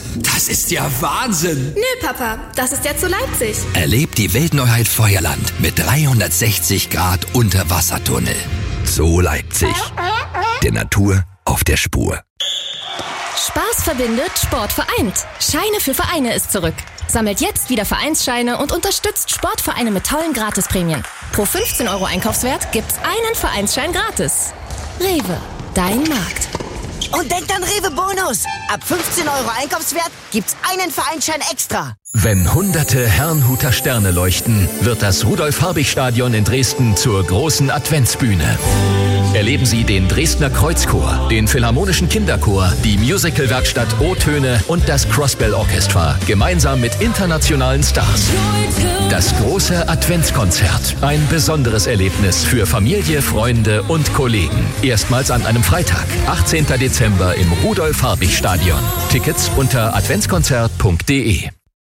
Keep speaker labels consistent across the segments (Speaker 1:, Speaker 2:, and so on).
Speaker 1: Das ist ja Wahnsinn.
Speaker 2: Nö, Papa, das ist ja zu Leipzig.
Speaker 1: Erlebt die Weltneuheit Feuerland mit 360 Grad Unterwassertunnel. Zoo Leipzig. Der Natur auf der Spur.
Speaker 3: Spaß verbindet, Sport vereint. Scheine für Vereine ist zurück. Sammelt jetzt wieder Vereinsscheine und unterstützt Sportvereine mit tollen Gratisprämien. Pro 15 € Einkaufswert gibt's einen Vereinsschein gratis. Rewe, dein Markt.
Speaker 4: Und denkt an Rewe Bonus. Ab 15 € Einkaufswert gibt's einen Vereinsschein extra.
Speaker 5: Wenn hunderte Herrnhuter Sterne leuchten, wird das Rudolf-Habich-Stadion in Dresden zur großen Adventsbühne. Erleben Sie den Dresdner Kreuzchor, den Philharmonischen Kinderchor, die Musicalwerkstatt O-Töne und das Crossbell Orchestra gemeinsam mit internationalen Stars. Das große Adventskonzert. Ein besonderes Erlebnis für Familie, Freunde und Kollegen. Erstmals an einem Freitag, 18. Dezember im Rudolf-Habich-Stadion. Tickets unter adventskonzert.de.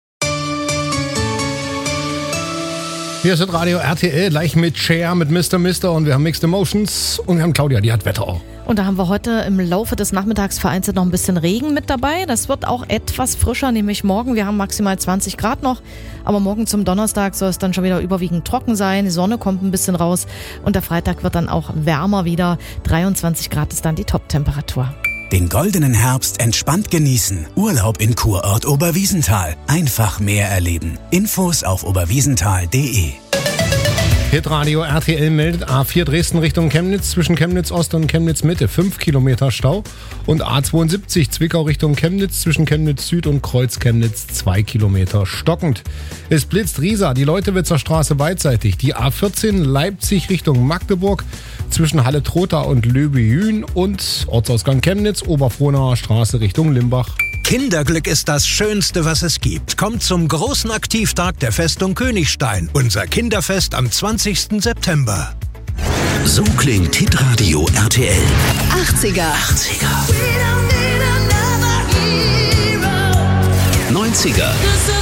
Speaker 6: Hier ist das Radio RTL, gleich mit Cher, mit Mr. und wir haben Mixed Emotions und wir haben Claudia, die hat Wetter auch.
Speaker 7: Und da haben wir heute im Laufe des Nachmittags vereinzelt noch ein bisschen Regen mit dabei. Das wird auch etwas frischer, nämlich morgen. Wir haben maximal 20 Grad noch, aber morgen zum Donnerstag soll es dann schon wieder überwiegend trocken sein. Die Sonne kommt ein bisschen raus und der Freitag wird dann auch wärmer wieder. 23 Grad ist dann die Top-Temperatur.
Speaker 8: Den goldenen Herbst entspannt genießen. Urlaub in Kurort Oberwiesenthal. Einfach mehr erleben. Infos auf oberwiesenthal.de.
Speaker 6: Hitradio RTL meldet A4 Dresden Richtung Chemnitz, zwischen Chemnitz Ost und Chemnitz Mitte 5 Kilometer Stau und A72 Zwickau Richtung Chemnitz, zwischen Chemnitz Süd und Kreuz Chemnitz 2 Kilometer stockend. Es blitzt Riesa, die Leutewitzer Straße beidseitig, die A14 Leipzig Richtung Magdeburg, zwischen Halle-Trotha und Löbe-Jühn und Ortsausgang Chemnitz, Oberfrohnaer Straße Richtung Limbach.
Speaker 9: Kinderglück ist das Schönste, was es gibt. Kommt zum großen Aktivtag der Festung Königstein. Unser Kinderfest am 20. September.
Speaker 1: So klingt Hitradio RTL.
Speaker 2: 80er.
Speaker 1: 90er.